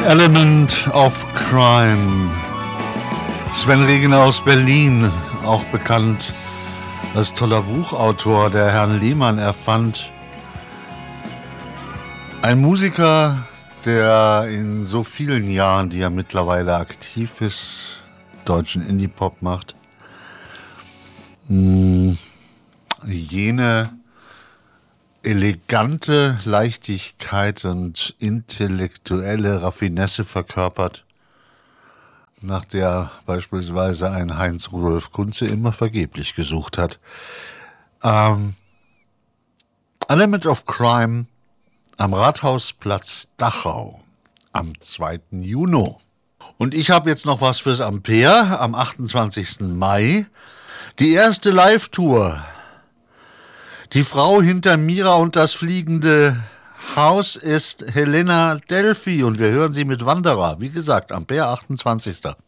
Element of Crime. Sven Regener aus Berlin, auch bekannt als toller Buchautor, der Herrn Lehmann erfand. Ein Musiker, der in so vielen Jahren, die er mittlerweile aktiv ist, deutschen Indie-Pop macht, jene elegante Leichtigkeit und intellektuelle Raffinesse verkörpert, nach der beispielsweise ein Heinz Rudolf Kunze immer vergeblich gesucht hat. Element of Crime am Rathausplatz Dachau am 2. Juni. Und ich habe jetzt noch was fürs Ampere am 28. Mai. Die erste Live-Tour. Die Frau hinter Mira und das fliegende Haus ist Helena Delphi und wir hören sie mit Wanderer. Wie gesagt, Ampere 28.